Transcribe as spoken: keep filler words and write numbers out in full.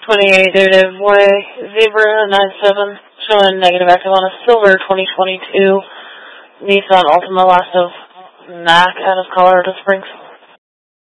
twenty-eight David Way, Zebra nine seven, showing negative active on a silver twenty twenty-two Nissan Altima, last of N A C out of Colorado Springs.